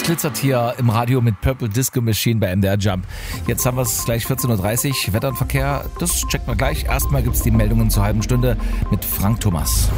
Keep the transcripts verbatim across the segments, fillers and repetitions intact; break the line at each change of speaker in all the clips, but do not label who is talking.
glitzert hier im Radio mit Purple Disco Machine bei M D R Jump. Jetzt haben wir es gleich vierzehn Uhr dreißig. Wetter und Verkehr, das checken wir gleich. Erstmal gibt es die Meldungen zur halben Stunde mit Frank Thomas.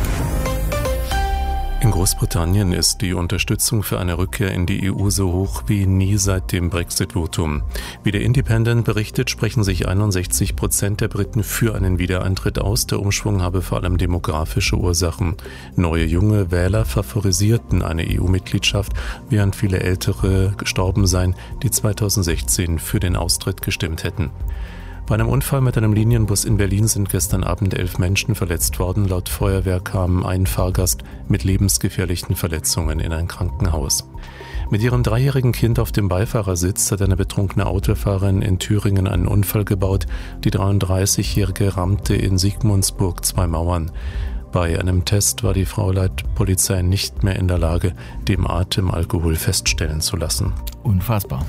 In Großbritannien ist die Unterstützung für eine Rückkehr in die E U so hoch wie nie seit dem Brexit-Votum. Wie der Independent berichtet, sprechen sich einundsechzig Prozent der Briten für einen Wiedereintritt aus. Der Umschwung habe vor allem demografische Ursachen. Neue junge Wähler favorisierten eine E U-Mitgliedschaft, während viele Ältere gestorben seien, die zweitausendsechzehn für den Austritt gestimmt hätten. Bei einem Unfall mit einem Linienbus in Berlin sind gestern Abend elf Menschen verletzt worden. Laut Feuerwehr kam ein Fahrgast mit lebensgefährlichen Verletzungen in ein Krankenhaus. Mit ihrem dreijährigen Kind auf dem Beifahrersitz hat eine betrunkene Autofahrerin in Thüringen einen Unfall gebaut. Die dreiunddreißigjährige rammte in Sigmundsburg zwei Mauern. Bei einem Test war die Frau laut Polizei nicht mehr in der Lage, den Atemalkohol feststellen zu lassen.
Unfassbar.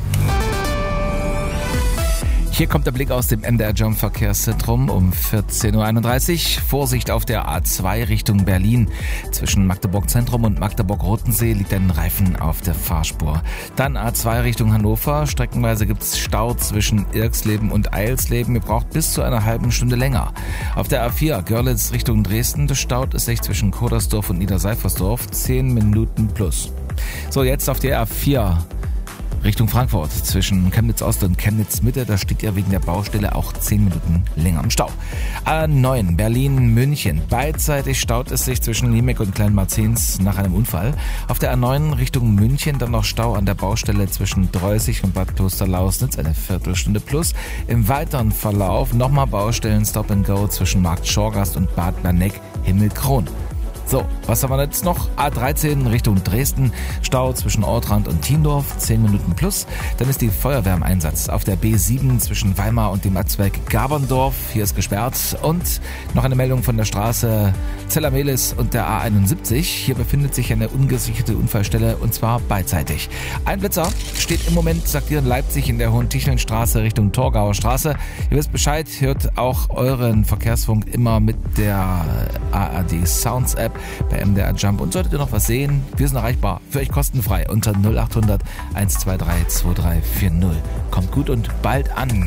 Hier kommt der Blick aus dem M D R Jump Verkehrszentrum um vierzehn Uhr einunddreißig. Vorsicht auf der A zwei Richtung Berlin. Zwischen Magdeburg Zentrum und Magdeburg-Rotensee liegt ein Reifen auf der Fahrspur. Dann A zwei Richtung Hannover. Streckenweise gibt es Stau zwischen Irxleben und Eilsleben. Ihr braucht bis zu einer halben Stunde länger. Auf der A vier Görlitz Richtung Dresden. Das staut es sich zwischen Kodersdorf und Niederseifersdorf. zehn Minuten plus. So, jetzt auf der A vier. Richtung Frankfurt zwischen Chemnitz Ost und Chemnitz Mitte, da steht ja wegen der Baustelle auch zehn Minuten länger im Stau. A neun Berlin-München, beidseitig staut es sich zwischen Liemeck und Kleinmarzens nach einem Unfall. Auf der A neun Richtung München dann noch Stau an der Baustelle zwischen Dreußig und Bad Klosterlausnitz, eine Viertelstunde plus. Im weiteren Verlauf nochmal Baustellen Stop and Go zwischen Markt Schorgast und Bad Lanneck Himmelkron. So, was haben wir jetzt noch? A dreizehn Richtung Dresden, Stau zwischen Ortrand und Tiendorf, zehn Minuten plus. Dann ist die Feuerwehr im Einsatz auf der B sieben zwischen Weimar und dem Atzwerg Gaberndorf. Hier ist gesperrt. Und noch eine Meldung von der Straße Zellermelis und der A einundsiebzig. Hier befindet sich eine ungesicherte Unfallstelle und zwar beidseitig. Ein Blitzer steht im Moment, sagt ihr, in Leipzig in der Hohentichelnstraße Richtung Torgauer Straße. Ihr wisst Bescheid, hört auch euren Verkehrsfunk immer mit der A R D Sounds App bei M D R Jump. Und solltet ihr noch was sehen, wir sind erreichbar für euch kostenfrei unter null acht hundert eins zwei drei zwei drei vier null. Kommt gut und bald an.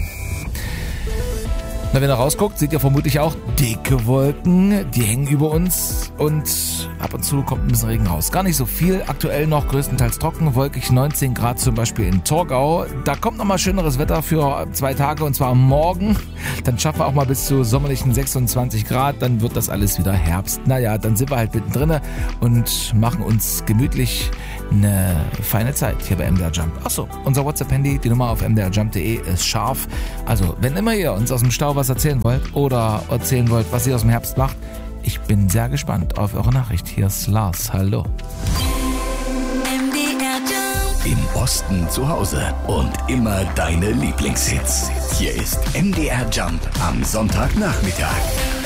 Na, wenn ihr rausguckt, seht ihr vermutlich auch dicke Wolken, die hängen über uns und ab und zu kommt ein bisschen Regen raus. Gar nicht so viel, aktuell noch größtenteils trocken, wolkig neunzehn Grad zum Beispiel in Torgau. Da kommt noch mal schöneres Wetter für zwei Tage und zwar morgen. Dann schaffen wir auch mal bis zu sommerlichen sechsundzwanzig Grad, dann wird das alles wieder Herbst. Naja, dann sind wir halt mittendrin und machen uns gemütlich eine feine Zeit hier bei M D R Jump. Achso, unser WhatsApp-Handy, die Nummer auf m d r jump punkt d e ist scharf. Also, wenn immer ihr uns aus dem Stau was erzählen wollt oder erzählen wollt, was ihr aus dem Herbst macht, ich bin sehr gespannt auf eure Nachricht. Hier ist Lars. Hallo.
M D R Jump.
Im Osten zu Hause und immer deine Lieblingshits. Hier ist M D R Jump am Sonntagnachmittag.